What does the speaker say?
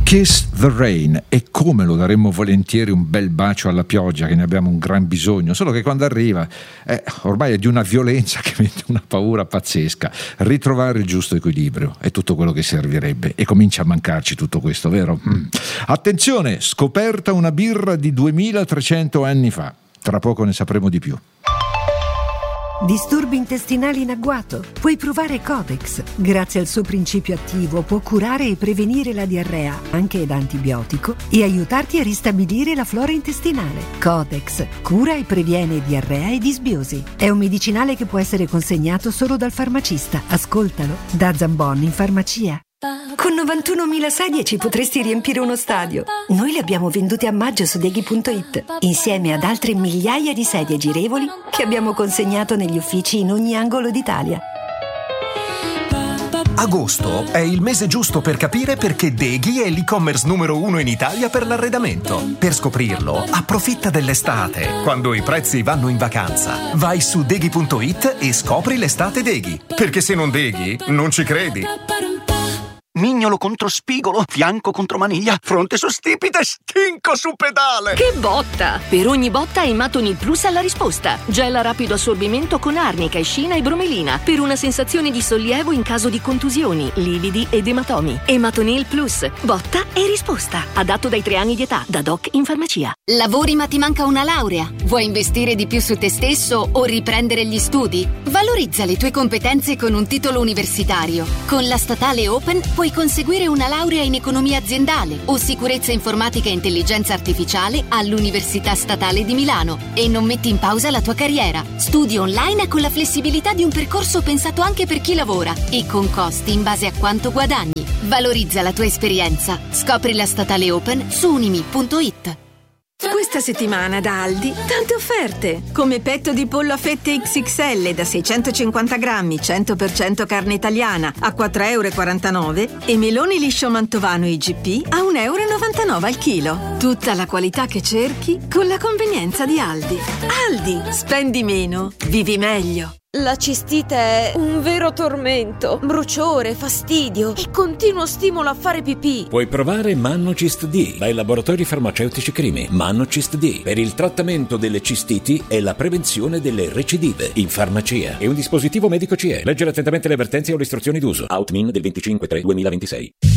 Kiss the Rain, e come lo daremmo volentieri un bel bacio alla pioggia, che ne abbiamo un gran bisogno, solo che quando arriva ormai è di una violenza che mette una paura pazzesca. Ritrovare il giusto equilibrio è tutto quello che servirebbe, e comincia a mancarci tutto questo, vero? Attenzione, scoperta una birra di 2300 anni fa, tra poco ne sapremo di più. Disturbi intestinali in agguato? Puoi provare Codex. Grazie al suo principio attivo può curare e prevenire la diarrea, anche da antibiotico, e aiutarti a ristabilire la flora intestinale. Codex cura e previene diarrea e disbiosi. È un medicinale che può essere consegnato solo dal farmacista. Ascoltalo da Zambon in farmacia. Con 91.000 sedie ci potresti riempire uno stadio. Noi le abbiamo vendute a maggio su Deghi.it, insieme ad altre migliaia di sedie girevoli che abbiamo consegnato negli uffici in ogni angolo d'Italia. Agosto è il mese giusto per capire perché Deghi è l'e-commerce numero 1 in Italia per l'arredamento. Per scoprirlo, approfitta dell'estate, quando i prezzi vanno in vacanza. Vai su Deghi.it e scopri l'estate Deghi. Perché se non Deghi, non ci credi. Mignolo contro spigolo, fianco contro maniglia, fronte su stipite, stinco su pedale. Che botta! Per ogni botta Ematonil Plus ha la risposta. Gel a rapido assorbimento con arnica, escina e bromelina per una sensazione di sollievo in caso di contusioni, lividi ed ematomi. Ematonil Plus, botta e risposta. Adatto dai 3 anni di età, da doc in farmacia. Lavori ma ti manca una laurea? Vuoi investire di più su te stesso o riprendere gli studi? Valorizza le tue competenze con un titolo universitario. Con la Statale Open puoi conseguire una laurea in economia aziendale o sicurezza informatica e intelligenza artificiale all'Università Statale di Milano e non metti in pausa la tua carriera. Studi online con la flessibilità di un percorso pensato anche per chi lavora e con costi in base a quanto guadagni. Valorizza la tua esperienza. Scopri la Statale Open su unimi.it. Questa settimana da Aldi tante offerte, come petto di pollo a fette XXL da 650 grammi 100% carne italiana a 4,49 € e meloni liscio mantovano IGP a 1,99 € al chilo. Tutta la qualità che cerchi con la convenienza di Aldi. Aldi, spendi meno, vivi meglio. La cistite è un vero tormento, bruciore, fastidio e continuo stimolo a fare pipì. Puoi provare Mannocist D dai laboratori farmaceutici Crimi. Mannocist D per il trattamento delle cistiti e la prevenzione delle recidive in farmacia. È un dispositivo medico CE. Leggere attentamente le avvertenze o le istruzioni d'uso. Outmin del 25/3/2026.